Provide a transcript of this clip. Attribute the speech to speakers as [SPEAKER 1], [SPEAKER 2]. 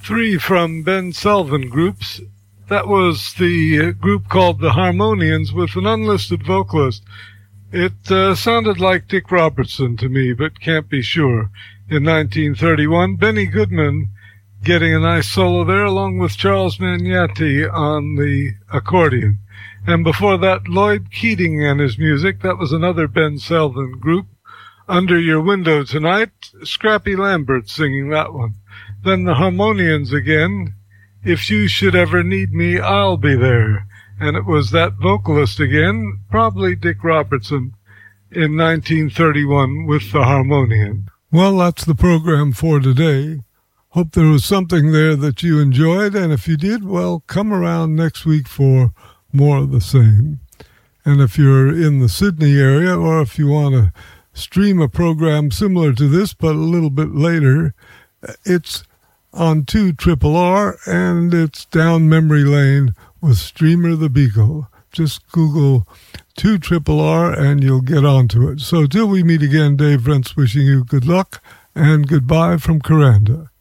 [SPEAKER 1] Three from Ben Selvin groups. That was the group called the Harmonians with an unlisted vocalist. It sounded like Dick Robertson to me, but can't be sure. In 1931, Benny Goodman getting a nice solo there, along with Charles Magnati on the accordion. And before that, Lloyd Keating and his music. That was another Ben Selvin group. Under Your Window Tonight, Scrappy Lambert singing that one. Then the Harmonians again, If You Should Ever Need Me, I'll Be There. And it was that vocalist again, probably Dick Robertson, in 1931 with the Harmonian. Well, that's the program for today. Hope there was something there that you enjoyed, and if you did, well, come around next week for more of the same. And if you're in the Sydney area, or if you want to stream a program similar to this but a little bit later, it's on 2RRR, and it's down memory lane with Streamer the Beagle. Just Google 2RRR and you'll get onto it. So till we meet again, Dave Rentz wishing you good luck and goodbye from Coranda.